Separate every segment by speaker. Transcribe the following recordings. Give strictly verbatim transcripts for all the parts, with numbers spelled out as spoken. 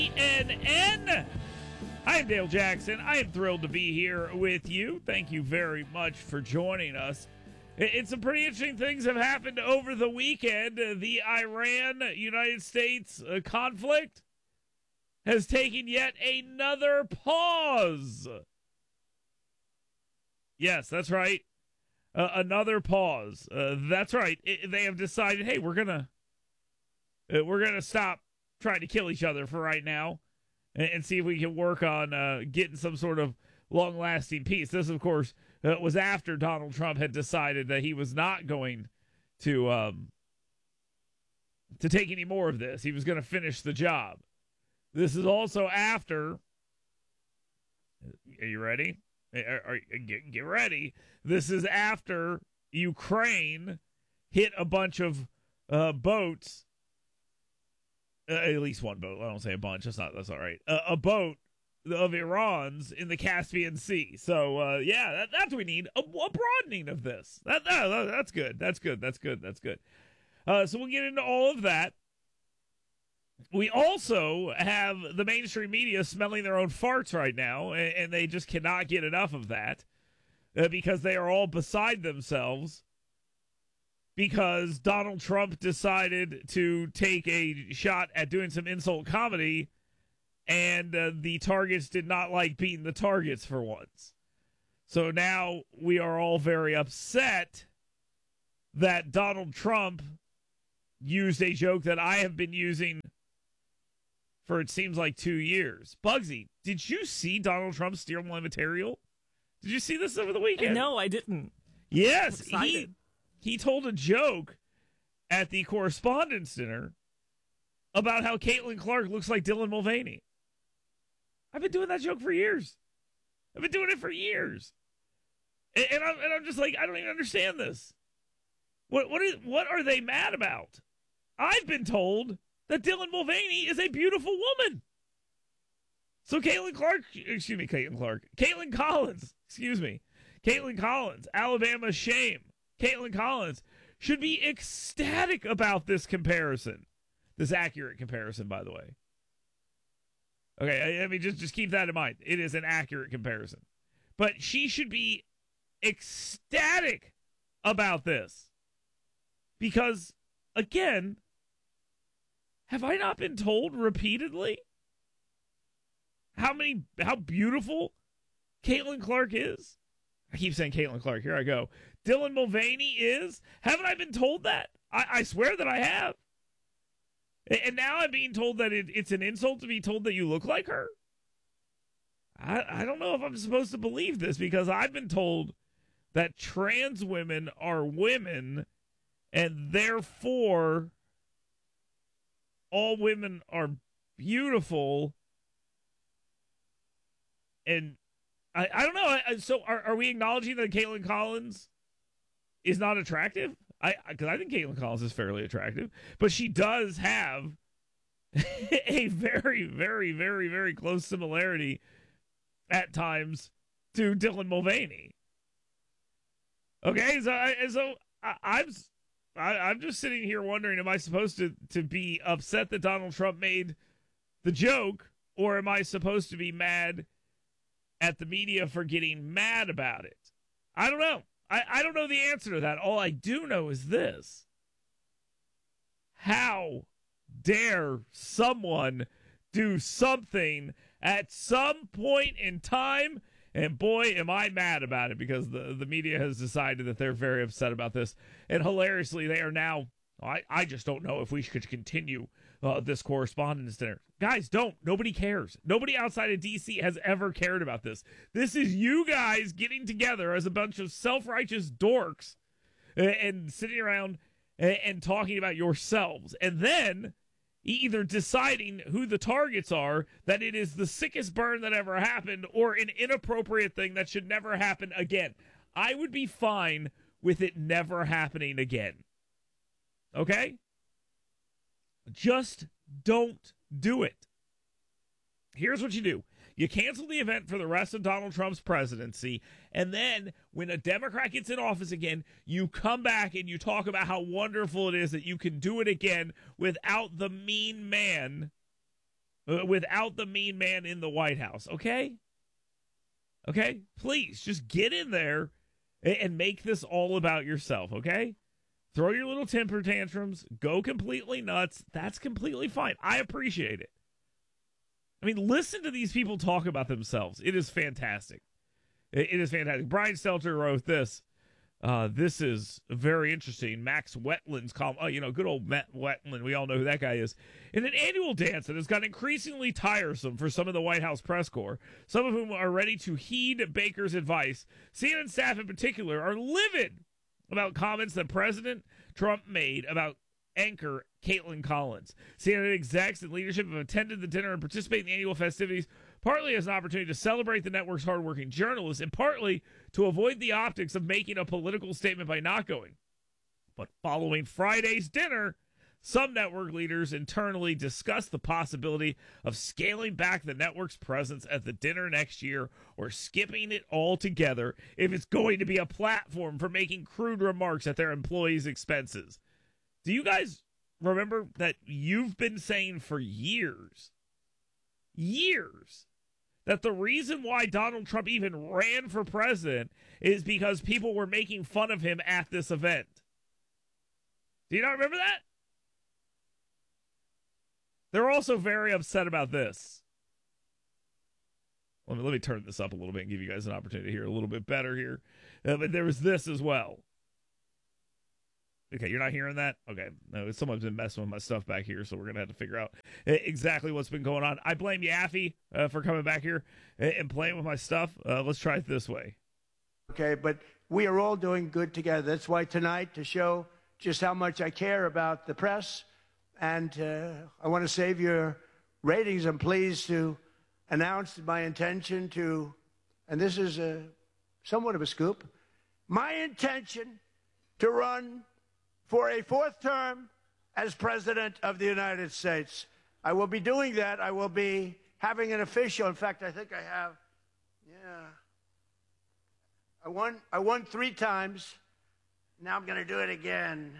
Speaker 1: N N. I'm Dale Jackson. I am thrilled to be here with you. Thank you very much for joining us. It's some pretty interesting things have happened over the weekend. The Iran-United States conflict has taken yet another pause. Yes, that's right. Uh, another pause. Uh, that's right. It, they have decided, hey, we're gonna uh, we're gonna stop trying to kill each other for right now, and, and see if we can work on uh, getting some sort of long-lasting peace. This, of course, uh, was after Donald Trump had decided that he was not going to um, to take any more of this. He was going to finish the job. This is also after. Are you ready? Are, are, get, get ready. This is after Ukraine hit a bunch of uh, boats. Uh, at least one boat. I don't say a bunch. That's not. That's all right. Uh, a boat of Iran's in the Caspian Sea. So uh, yeah, that, that's what we need. A, a broadening of this. That, that that's good. That's good. That's good. That's good. Uh, so we'll get into all of that. We also have the mainstream media smelling their own farts right now, and, and they just cannot get enough of that uh, because they are all beside themselves because Donald Trump decided to take a shot at doing some insult comedy, and uh, the targets did not like being the targets for once. So now we are all very upset that Donald Trump used a joke that I have been using for it seems like two years. Bugsy, did you see Donald Trump steal my material? Did you see this over the weekend?
Speaker 2: No, I didn't.
Speaker 1: Yes, he he told a joke at the Correspondents' Dinner about how Caitlin Clark looks like Dylan Mulvaney. I've been doing that joke for years. I've been doing it for years, and, and I'm and I'm just like, I don't even understand this. What what is what are they mad about? I've been told that Dylan Mulvaney is a beautiful woman. So Caitlin Clark, excuse me, Caitlin Clark, Caitlin Collins, excuse me, Caitlin Collins, Alabama shame. Caitlin Collins should be ecstatic about this comparison, this accurate comparison, by the way. Okay, I, I mean, just, just keep that in mind. It is an accurate comparison. But she should be ecstatic about this. Because, again, have I not been told repeatedly how many, how beautiful Caitlin Clark is? I keep saying Caitlin Clark. Here I go. Dylan Mulvaney is? Haven't I been told that? I, I swear that I have. And now I'm being told that it, it's an insult to be told that you look like her? I, I don't know if I'm supposed to believe this because I've been told that trans women are women and therefore all women are beautiful, and I, I don't know. I, so are, are we acknowledging that Caitlin Collins is not attractive? I because I think Caitlin Collins is fairly attractive, but she does have a very, very, very, very close similarity at times to Dylan Mulvaney. Okay, so I, so I, I'm. I, I'm just sitting here wondering, am I supposed to, to be upset that Donald Trump made the joke, or am I supposed to be mad at the media for getting mad about it? I don't know. I, I don't know the answer to that. All I do know is this. How dare someone do something at some point in time? And boy, am I mad about it because the, the media has decided that they're very upset about this. And hilariously, they are now, I, I just don't know if we should continue uh, this Correspondents' Dinner. Guys, don't. Nobody cares. Nobody outside of D C has ever cared about this. This is you guys getting together as a bunch of self-righteous dorks and, and sitting around and, and talking about yourselves. And then either deciding who the targets are, that it is the sickest burn that ever happened, or an inappropriate thing that should never happen again. I would be fine with it never happening again. Okay? Just don't do it. Here's what you do. You cancel the event for the rest of Donald Trump's presidency, and then when a Democrat gets in office again, you come back and you talk about how wonderful it is that you can do it again without the mean man uh, without the mean man in the White House, okay? Okay? Please, just get in there and, and make this all about yourself, okay? Throw your little temper tantrums, go completely nuts. That's completely fine. I appreciate it. I mean, listen to these people talk about themselves. It is fantastic. It, it is fantastic. Brian Stelter wrote this. Uh, this is very interesting. Max Wetland's column. Oh, you know, good old Matt Wetland. We all know who that guy is. In an annual dance that has gotten increasingly tiresome for some of the White House press corps, some of whom are ready to heed Baker's advice, C N N staff in particular are livid about comments that President Trump made about anchor Caitlin Collins. C N N execs and leadership have attended the dinner and participated in the annual festivities, partly as an opportunity to celebrate the network's hardworking journalists and partly to avoid the optics of making a political statement by not going. But following Friday's dinner, some network leaders internally discussed the possibility of scaling back the network's presence at the dinner next year or skipping it altogether if it's going to be a platform for making crude remarks at their employees' expenses. Do you guys remember that you've been saying for years, years, that the reason why Donald Trump even ran for president is because people were making fun of him at this event? Do you not remember that? They're also very upset about this. Let me, let me turn this up a little bit and give you guys an opportunity to hear a little bit better here. Uh, but there was this as well. Okay, you're not hearing that? Okay. No, someone's been messing with my stuff back here, so we're going to have to figure out exactly what's been going on. I blame Yaffe uh, for coming back here and playing with my stuff. Uh, let's try it this way.
Speaker 2: Okay, but we are all doing good together. That's why tonight, to show just how much I care about the press, and uh, I want to save your ratings, I'm pleased to announce my intention to, and this is a, somewhat of a scoop, my intention to run for a fourth term as President of the United States. I will be doing that. I will be having an official. In fact, I think I have, yeah. I won, I won three times. Now I'm going to do it again.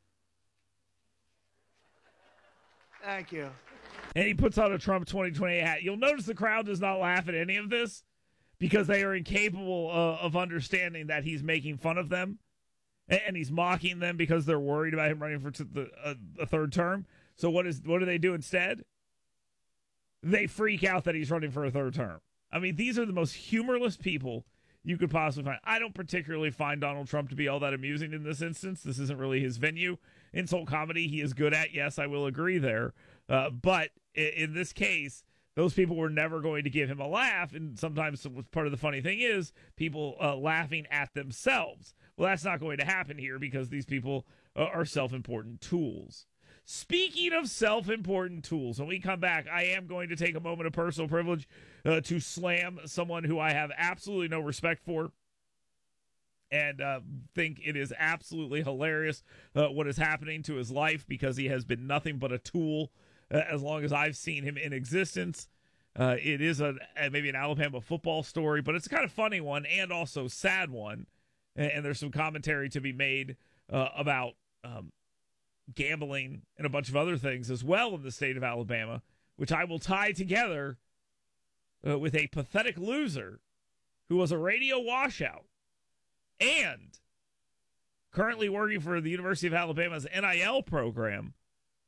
Speaker 2: Thank you.
Speaker 1: And he puts on a Trump twenty twenty hat. You'll notice the crowd does not laugh at any of this because they are incapable uh, of understanding that he's making fun of them. And he's mocking them because they're worried about him running for the, uh, a third term. So what is what do they do instead? They freak out that he's running for a third term. I mean, these are the most humorless people you could possibly find. I don't particularly find Donald Trump to be all that amusing in this instance. This isn't really his venue. Insult comedy he is good at. Yes, I will agree there. Uh, but in, in this case, those people were never going to give him a laugh. And sometimes part of the funny thing is people uh, laughing at themselves. Well, that's not going to happen here because these people uh, are self-important tools. Speaking of self-important tools, when we come back, I am going to take a moment of personal privilege uh, to slam someone who I have absolutely no respect for and uh, think it is absolutely hilarious uh, what is happening to his life because he has been nothing but a tool uh, as long as I've seen him in existence. Uh, it is a maybe an Alabama football story, but it's a kind of funny one and also sad one. And there's some commentary to be made uh, about um, gambling and a bunch of other things as well in the state of Alabama, which I will tie together uh, with a pathetic loser who was a radio washout and currently working for the University of Alabama's N I L program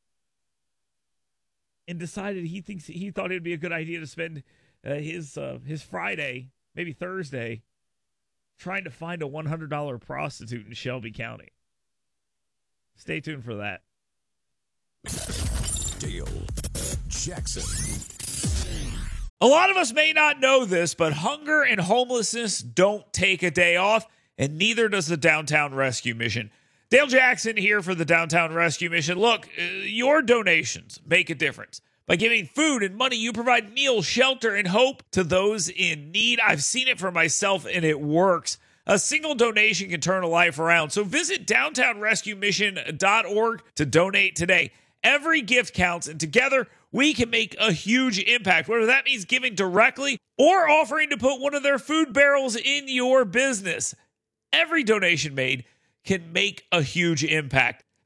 Speaker 1: and decided he thinks he thought it would be a good idea to spend uh, his uh, his Friday, maybe Thursday, trying to find a one hundred dollars prostitute in Shelby County. Stay tuned for that.
Speaker 3: Dale Jackson.
Speaker 1: A lot of us may not know this, but hunger and homelessness don't take a day off, and neither does the Downtown Rescue Mission. Dale Jackson here for the Downtown Rescue Mission. Look, uh, your donations make a difference. By giving food and money, you provide meals, shelter, and hope to those in need. I've seen it for myself, and it works. A single donation can turn a life around. So visit downtown rescue mission dot org to donate today. Every gift counts, and together we can make a huge impact, whether that means giving directly or offering to put one of their food barrels in your business. Every donation made can make a huge impact.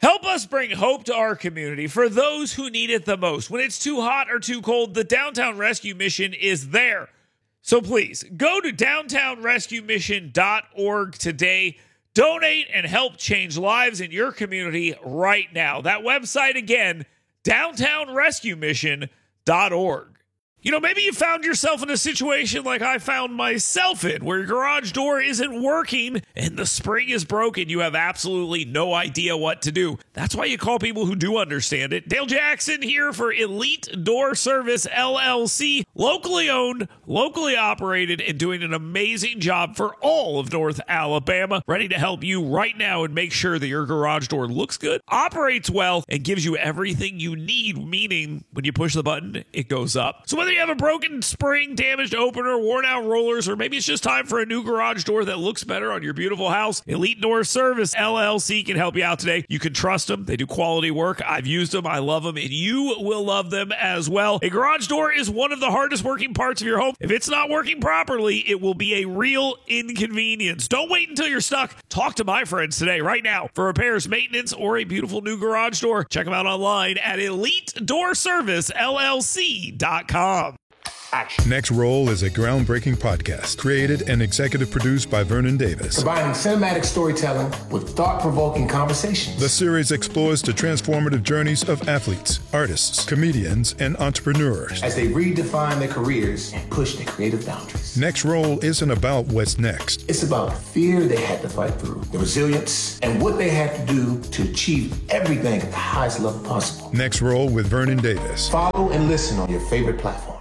Speaker 1: Help us bring hope to our community for those who need it the most. When it's too hot or too cold, the Downtown Rescue Mission is there. So please, go to downtown rescue mission dot org today. Donate and help change lives in your community right now. That website again, downtown rescue mission dot org. You know, maybe you found yourself in a situation like I found myself in, where your garage door isn't working and the spring is broken. You have absolutely no idea what to do. That's why you call people who do understand it. Dale Jackson here for Elite Door Service, L L C, locally owned, locally operated, and doing an amazing job for all of North Alabama. Ready to help you right now and make sure that your garage door looks good, operates well, and gives you everything you need, meaning when you push the button, it goes up. So whether you have a broken spring, damaged opener, worn out rollers, or maybe it's just time for a new garage door that looks better on your beautiful house, Elite Door Service, L L C, can help you out today. You can trust them. They do quality work. I've used them. I love them, and you will love them as well. A garage door is one of the hardest working parts of your home. If it's not working properly, it will be a real inconvenience. Don't wait until you're stuck. Talk to my friends today, right now, for repairs, maintenance, or a beautiful new garage door. Check them out online at elite door service L L C dot com.
Speaker 4: Action. Next Roll is a groundbreaking podcast created and executive produced by Vernon Davis.
Speaker 5: Combining cinematic storytelling with thought-provoking conversations.
Speaker 4: The series explores the transformative journeys of athletes, artists, comedians, and entrepreneurs
Speaker 5: as they redefine their careers and push their creative boundaries.
Speaker 4: Next Roll isn't about what's next.
Speaker 5: It's about the fear they had to fight through, the resilience, and what they had to do to achieve everything at the highest level possible.
Speaker 4: Next Roll with Vernon Davis.
Speaker 5: Follow and listen on your favorite platform.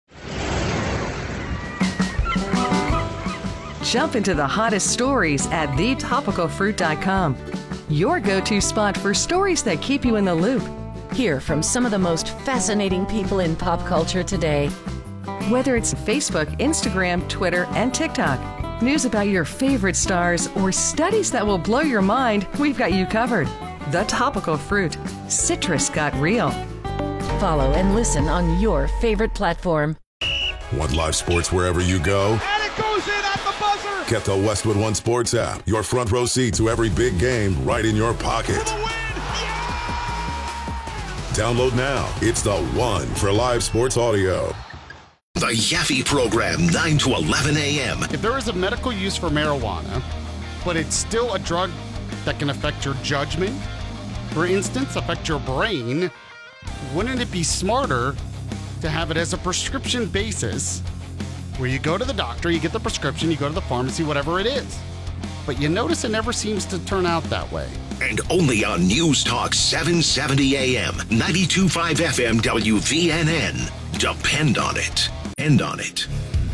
Speaker 6: Jump into the hottest stories at the topical fruit dot com. Your go-to spot for stories that keep you in the loop.
Speaker 7: Hear from some of the most fascinating people in pop culture today.
Speaker 6: Whether it's Facebook, Instagram, Twitter, and TikTok, news about your favorite stars, or studies that will blow your mind, we've got you covered. The Topical Fruit. Citrus got real.
Speaker 7: Follow and listen on your favorite platform.
Speaker 3: Want live sports wherever you go?
Speaker 8: And it goes in at the buzzer!
Speaker 3: Get the Westwood One Sports app. Your front row seat to every big game right in your pocket.
Speaker 8: For the win! Yeah!
Speaker 3: Download now. It's the one for live sports audio.
Speaker 9: The Yaffe Program, nine to eleven a.m.
Speaker 10: If there is a medical use for marijuana, but it's still a drug that can affect your judgment, for instance, affect your brain, wouldn't it be smarter to have it as a prescription basis where you go to the doctor, you get the prescription, you go to the pharmacy, whatever it is. But you notice it never seems to turn out that way.
Speaker 9: And only on News Talk seven seventy a.m., ninety-two point five F M W V N N. Depend on it. End on it.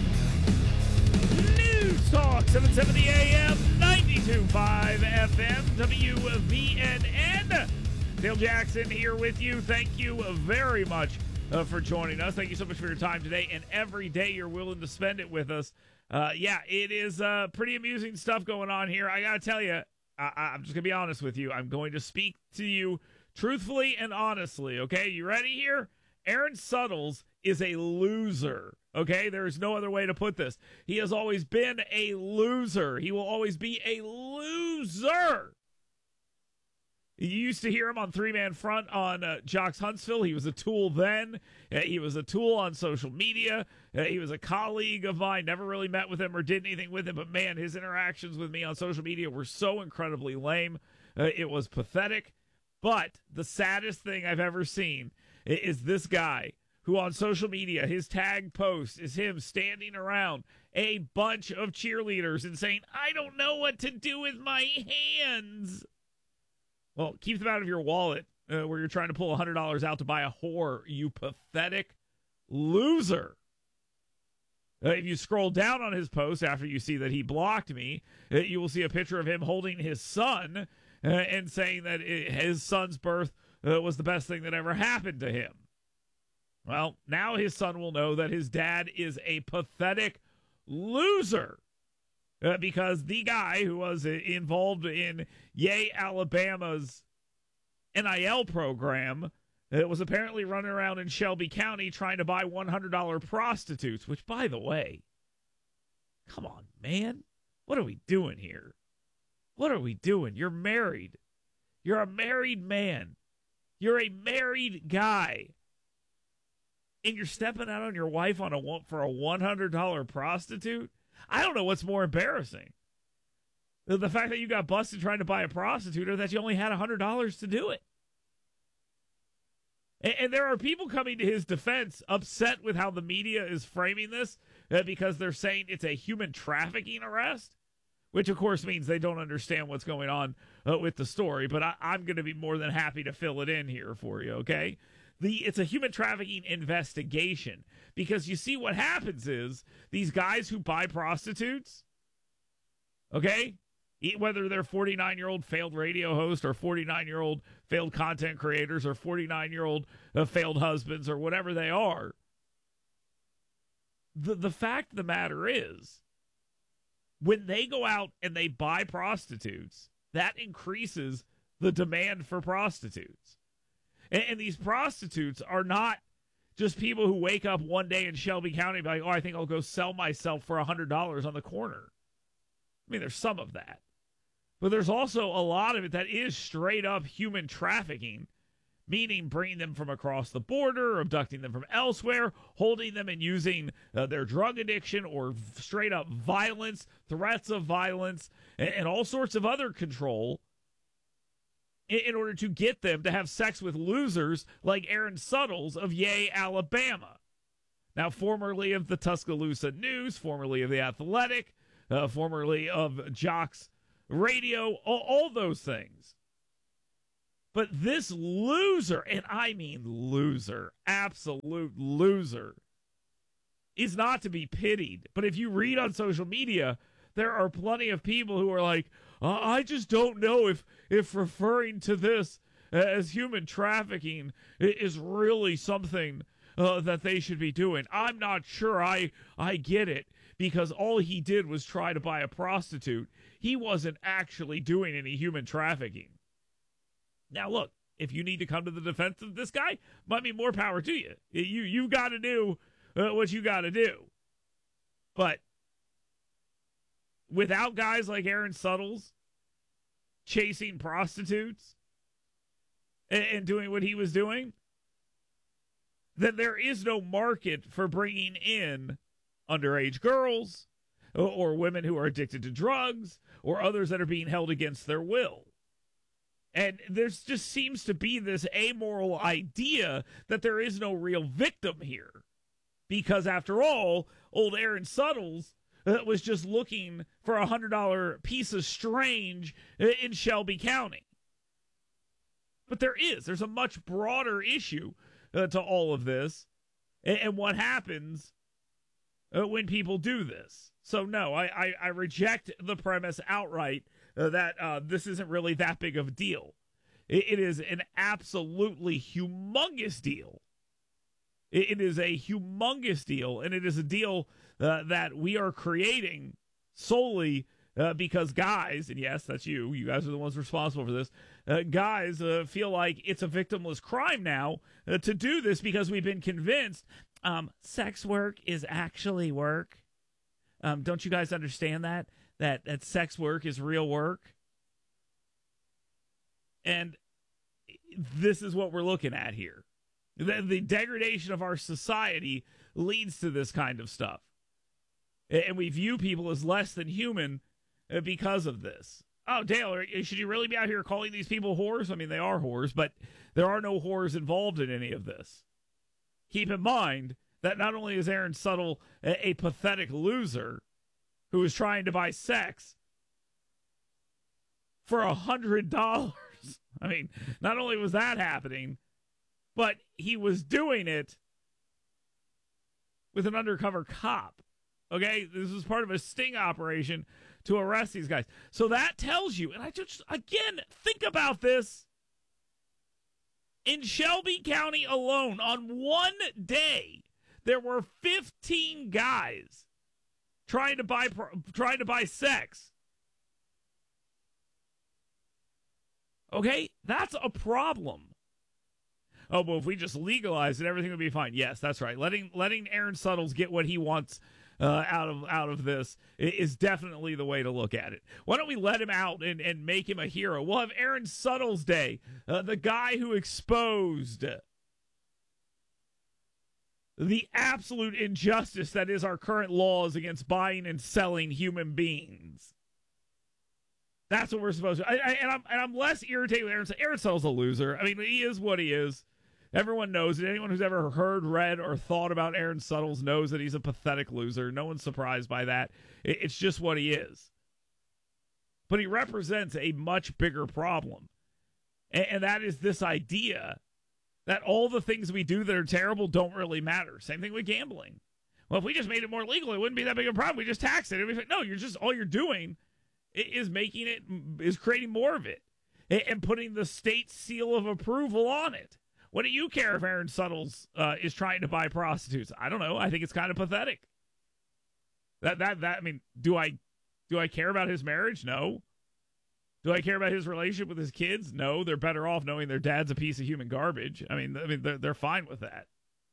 Speaker 1: News Talk seven seventy a.m., ninety-two point five F M W V N N. Dale Jackson here with you. Thank you very much Uh, for joining us. Thank you so much for your time today and every day you're willing to spend it with us. Uh, yeah, it is uh, pretty amusing stuff going on here. I got to tell you, I- I'm just going to be honest with you. I'm going to speak to you truthfully and honestly, okay? You ready here? Aaron Suttles is a loser, okay? There is no other way to put this. He has always been a loser. He will always be a loser. You used to hear him on Three Man Front on uh, Jocks Huntsville. He was a tool then. Uh, he was a tool on social media. Uh, he was a colleague of mine. Never really met with him or did anything with him. But, man, his interactions with me on social media were so incredibly lame. Uh, it was pathetic. But the saddest thing I've ever seen is this guy who on social media, his tag post is him standing around a bunch of cheerleaders and saying, I don't know what to do with my hands. Well, keep them out of your wallet uh, where you're trying to pull one hundred dollars out to buy a whore, you pathetic loser. Uh, if you scroll down on his post after you see that he blocked me, uh, you will see a picture of him holding his son uh, and saying that it, his son's birth uh, was the best thing that ever happened to him. Well, now his son will know that his dad is a pathetic loser. Uh, because the guy who was uh, involved in Yay Alabama's N I L program uh, was apparently running around in Shelby County trying to buy one hundred dollars prostitutes, which, by the way, come on, man. What are we doing here? What are we doing? You're married. You're a married man. You're a married guy. And you're stepping out on your wife on a for a one hundred dollars prostitute? I don't know what's more embarrassing. The fact that you got busted trying to buy a prostitute or that you only had one hundred dollars to do it. And, and there are people coming to his defense upset with how the media is framing this uh, because they're saying it's a human trafficking arrest, which of course means they don't understand what's going on uh, with the story. But I, I'm going to be more than happy to fill it in here for you, okay? The It's a human trafficking investigation because you see what happens is these guys who buy prostitutes, okay, whether they're forty-nine-year-old failed radio hosts or forty-nine-year-old failed content creators or forty-nine-year-old uh, failed husbands or whatever they are, the, the fact of the matter is when they go out and they buy prostitutes, that increases the demand for prostitutes. And, and these prostitutes are not just people who wake up one day in Shelby County and be like, oh, I think I'll go sell myself for one hundred dollars on the corner. I mean, there's some of that. But there's also a lot of it that is straight up human trafficking, meaning bringing them from across the border, abducting them from elsewhere, holding them and using uh, their drug addiction or straight up violence, threats of violence, and, and all sorts of other control in, in order to get them to have sex with losers like Aaron Suttles of Yay, Alabama. Now, formerly of the Tuscaloosa News, formerly of The Athletic, uh, formerly of Jocks Radio, all, all those things. But this loser, and I mean loser, absolute loser, is not to be pitied. But if you read on social media, there are plenty of people who are like, uh, I just don't know if, if referring to this as human trafficking is really something uh, that they should be doing. I'm not sure I, I get it, because all he did was try to buy a prostitute. He wasn't actually doing any human trafficking. Now, look, if you need to come to the defense of this guy, might be more power to you. You, you've got to do uh, what you got to do. But without guys like Aaron Suttles chasing prostitutes and, and doing what he was doing, then there is no market for bringing in underage girls or, or women who are addicted to drugs or others that are being held against their will. And there just seems to be this amoral idea that there is no real victim here. Because after all, old Aaron Suttles uh, was just looking for a one hundred dollars piece of strange uh, in Shelby County. But there is. There's a much broader issue uh, to all of this and, and what happens uh, when people do this. So, no, I, I, I reject the premise outright Uh, that uh, this isn't really that big of a deal. It, it is an absolutely humongous deal. It, it is a humongous deal, and it is a deal uh, that we are creating solely uh, because guys, and yes, that's you, you guys are the ones responsible for this, uh, guys uh, feel like it's a victimless crime now uh, to do this because we've been convinced um, sex work is actually work. Um, don't you guys understand that? That, that sex work is real work. And this is what we're looking at here. The, the degradation of our society leads to this kind of stuff. And we view people as less than human because of this. Oh, Dale, should you really be out here calling these people whores? I mean, they are whores, but there are no whores involved in any of this. Keep in mind that not only is Aaron Suttle a, a pathetic loser who was trying to buy sex for a hundred dollars. I mean, not only was that happening, but he was doing it with an undercover cop. Okay, this was part of a sting operation to arrest these guys. So that tells you, and I just, again, think about this. In Shelby County alone, on one day, there were fifteen guys trying to buy trying to buy sex. Okay, that's a problem. Oh, but if we just legalize it, everything would be fine. Yes, that's right. Letting letting Aaron Suttles get what he wants uh, out of out of this is definitely the way to look at it. Why don't we let him out and, and make him a hero? We'll have Aaron Suttles Day, uh, the guy who exposed the absolute injustice that is our current laws against buying and selling human beings. That's what we're supposed to. I, I, and I'm and I'm less irritated with Aaron. Aaron Suttles a loser. I mean, he is what he is. Everyone knows it. Anyone who's ever heard, read, or thought about Aaron Suttles knows that he's a pathetic loser. No one's surprised by that. It, it's just what he is. But he represents a much bigger problem, and, and that is this idea that all the things we do that are terrible don't really matter. Same thing with gambling. Well, if we just made it more legal, it wouldn't be that big of a problem. We just tax it. No, you're just all you're doing is making it, is creating more of it and putting the state seal of approval on it. What do you care if Aaron Suttles uh, is trying to buy prostitutes? I don't know. I think it's kind of pathetic. That that that I mean, do I do I care about his marriage? No. Do I care about his relationship with his kids? No. They're better off knowing their dad's a piece of human garbage. I mean, I mean, they're they're fine with that.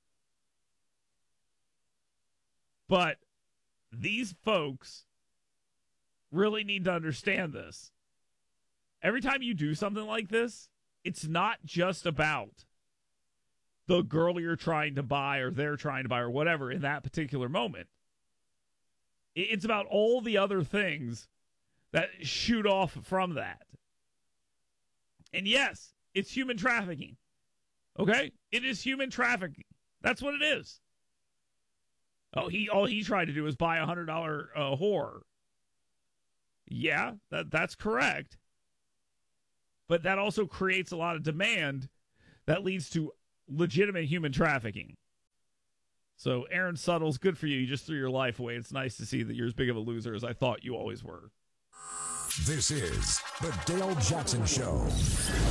Speaker 1: But these folks really need to understand this. Every time you do something like this, it's not just about the girl you're trying to buy or they're trying to buy or whatever in that particular moment. It's about all the other things that shoot off from that. And yes, it's human trafficking. Okay? It is human trafficking. That's what it is. Oh, he all he tried to do was buy a one hundred dollars uh, whore. Yeah, that that's correct. But that also creates a lot of demand that leads to legitimate human trafficking. So, Aaron Suttles, good for you. You just threw your life away. It's nice to see that you're as big of a loser as I thought you always were.
Speaker 11: This is the Dale Jackson Show.